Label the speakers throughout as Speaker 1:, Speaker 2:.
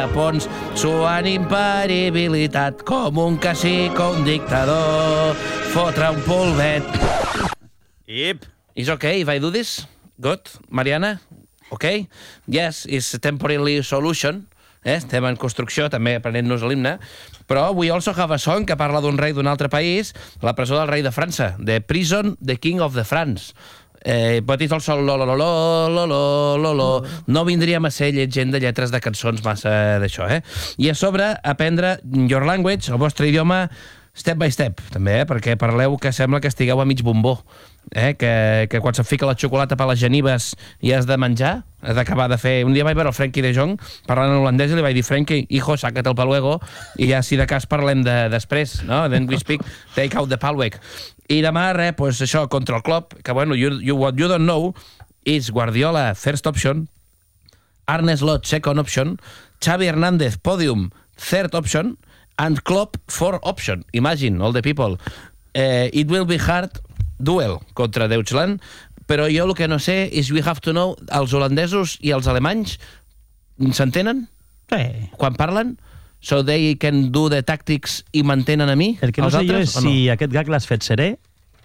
Speaker 1: Pons suant imparibilitat com un cacic o un dictador. Fotre un polvet.
Speaker 2: Yep.
Speaker 1: Is okay if I do this? Good? Mariana? Okay? Yes, it's a temporary solution. Estem en construcció, també aprenent-nos l'himne. Però we also have a song que parla d'un rei d'un altre país, la presó del rei de França, The Prison, the King of the France. But it's also lo. No vindríem a ser gent de lletres de cançons massa d'això, I a sobre, aprendre your language, el vostre idioma, step by step, també, perquè parleu que sembla que estigueu a mig bombó, que quan se't fica la xocolata per les genives i has de menjar, has d'acabar de fer... Un dia vaig veure el Frenkie de Jong parlant en holandès i li vaig dir, Frenkie, hijo, sácate el paluego, i ja, si de cas, parlem després, no? Then we speak, take out the palweg. I demà, pues això, contra el Klopp, que, bueno, what you don't know is Guardiola, first option, Arne Slot, second option, Xavi Hernández, podium, third option, and Klopp, fourth option. Imagine, all the people. It will be hard duel contra Deutschland, però jo el que no sé is we have to know, els holandesos i els alemanys s'entenen?
Speaker 3: Sí.
Speaker 1: Quan parlen? So they can do the tactics i mantenen a mi?
Speaker 3: El que no sé jo és si aquest gag l'has fet serè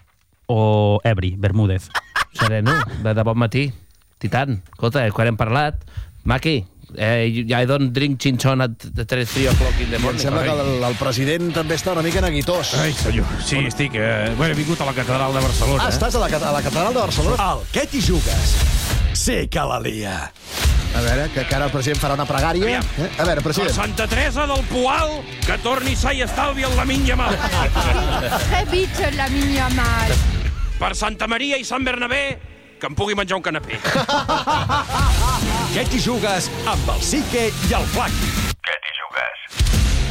Speaker 3: o ebri, Bermúdez.
Speaker 1: Sereno, de bon matí. Titan, escolta, quan hem parlat, Maki, I don't drink chinchón at 3 o'clock in the morning.
Speaker 4: Em sembla que el president també està una mica neguitós.
Speaker 2: Ai, senyor, sí, estic... he vingut a la catedral de Barcelona.
Speaker 4: Ah, estàs a la catedral de Barcelona?
Speaker 5: Al Què t'hi jugues? Sé que la lia.
Speaker 4: A veure, que ara el president farà una pregària. A veure,
Speaker 2: Per
Speaker 4: president.
Speaker 2: Santa Teresa del Poal, que torni sa i estalvi el Lamine Yamal.
Speaker 6: Très vite, Lamine Yamal.
Speaker 2: Per Santa Maria i Sant Bernabé, que em pugui menjar un canapé.
Speaker 5: Què t'hi jugues amb el Sique i el Flac?
Speaker 7: Què t'hi jugues?